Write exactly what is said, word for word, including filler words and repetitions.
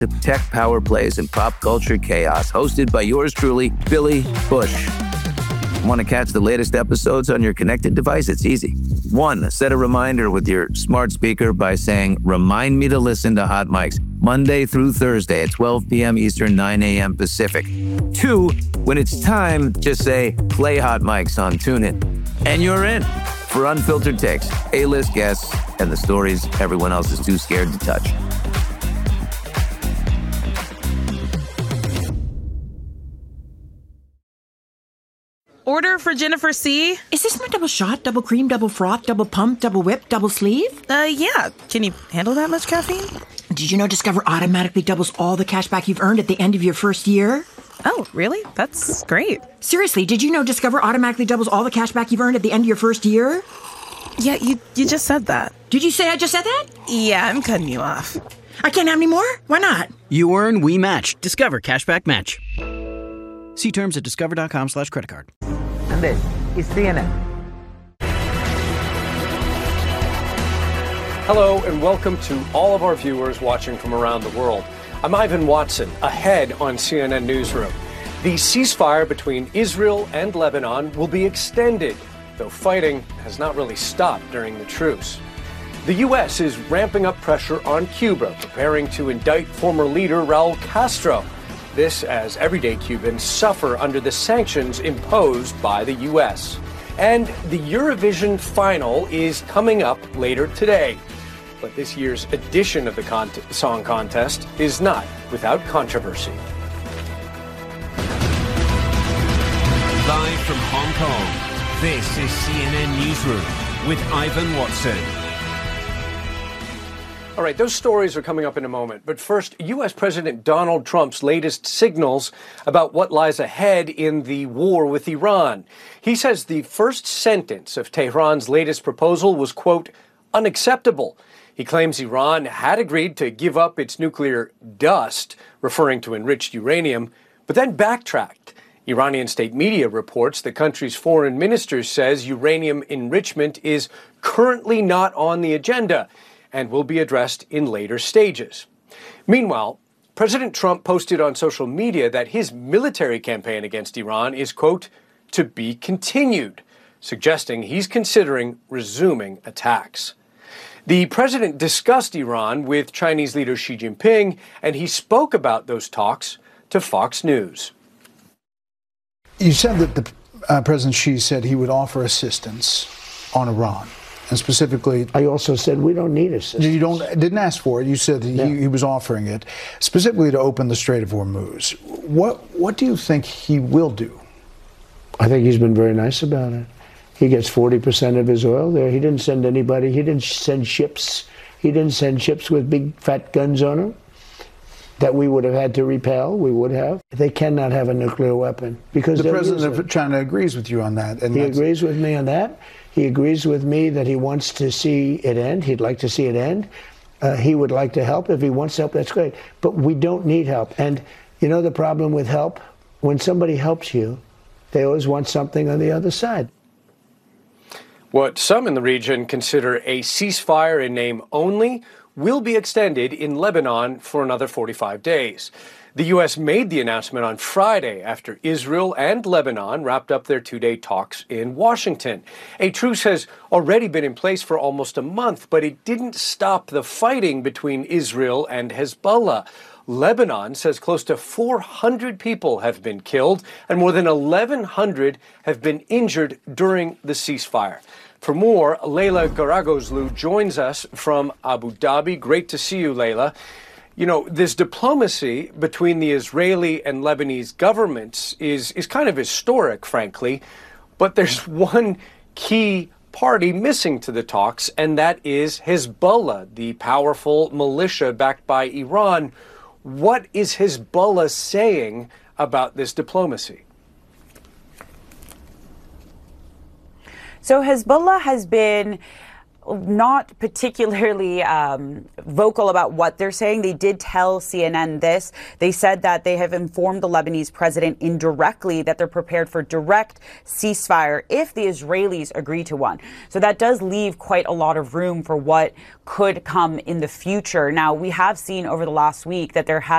The tech power plays and pop culture chaos, hosted by yours truly, Billy Bush. Want to catch the latest episodes on your connected device? It's easy. One, set a reminder with your smart speaker by saying, remind me to listen to Hot Mics Monday through Thursday at twelve p.m. Eastern, nine a.m. Pacific. Two, when it's time, just say, play Hot Mics on TuneIn. And you're in for unfiltered takes, A-list guests, and the stories everyone else is too scared to touch. Order for Jennifer C. Is this my double shot, double cream, double froth, double pump, double whip, double sleeve? Uh, yeah. Can you handle that much caffeine? Did you know Discover automatically doubles all the cash back you've earned at the end of your first year? Oh, really? That's great. Seriously, did you know Discover automatically doubles all the cash back you've earned at the end of your first year? Yeah, you you just said that. Did you say I just said that? Yeah, I'm cutting you off. I can't have any more? Why not? You earn, we match. Discover Cashback Match. See terms at discover.com slash credit card. And this is C N N. Hello and welcome to all of our viewers watching from around the world. I'm Ivan Watson, ahead on C N N Newsroom. The ceasefire between Israel and Lebanon will be extended, though fighting has not really stopped during the truce. The U S is ramping up pressure on Cuba, preparing to indict former leader Raul Castro. This as everyday Cubans suffer under the sanctions imposed by the U S. And the Eurovision final is coming up later today. But this year's edition of the con- song contest is not without controversy. Live from Hong Kong, this is C N N Newsroom with Ivan Watson. All right, those stories are coming up in a moment. But first, U S. President Donald Trump's latest signals about what lies ahead in the war with Iran. He says the first sentence of Tehran's latest proposal was, quote, unacceptable. He claims Iran had agreed to give up its nuclear dust, referring to enriched uranium, but then backtracked. Iranian state media reports the country's foreign minister says uranium enrichment is currently not on the agenda and will be addressed in later stages. Meanwhile, President Trump posted on social media that his military campaign against Iran is, quote, to be continued, suggesting he's considering resuming attacks. The president discussed Iran with Chinese leader Xi Jinping, and he spoke about those talks to Fox News. You said that the uh, President Xi said he would offer assistance on Iran. And specifically, I also said we don't need assistance. You don't didn't ask for it. You said he, no. he was offering it specifically to open the Strait of Hormuz. What what do you think he will do? I think he's been very nice about it. He gets forty percent of his oil there. He didn't send anybody. He didn't send ships. He didn't send ships with big fat guns on them that we would have had to repel. We would have. They cannot have a nuclear weapon because the president of China agrees with you on that. And he agrees with me on that. He agrees with me that he wants to see it end. He'd like to see it end. Uh, he would like to help. If he wants help, that's great. But we don't need help. And you know the problem with help? When somebody helps you, they always want something on the other side. What some in the region consider a ceasefire in name only will be extended in Lebanon for another forty-five days. The U S made the announcement on Friday after Israel and Lebanon wrapped up their two-day talks in Washington. A truce has already been in place for almost a month, but it didn't stop the fighting between Israel and Hezbollah. Lebanon says close to four hundred people have been killed and more than eleven hundred have been injured during the ceasefire. For more, Leila Garagozlu joins us from Abu Dhabi. Great to see you, Leila. You know, this diplomacy between the Israeli and Lebanese governments is, is kind of historic, frankly. But there's one key party missing to the talks, and that is Hezbollah, the powerful militia backed by Iran. What is Hezbollah saying about this diplomacy? So Hezbollah has been not particularly um, vocal about what they're saying. They did tell C N N this. They said that they have informed the Lebanese president indirectly that they're prepared for direct ceasefire if the Israelis agree to one. So that does leave quite a lot of room for what could come in the future. Now, we have seen over the last week that there has